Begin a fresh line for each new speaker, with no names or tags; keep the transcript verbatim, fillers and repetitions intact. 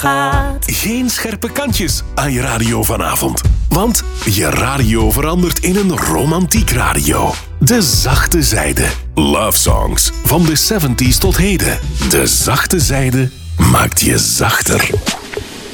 gaat.
Geen scherpe kantjes aan je radio vanavond. Want je radio verandert in een romantiek radio. De zachte zijde. Love songs van de zeventig's tot heden. De zachte zijde maakt je zachter.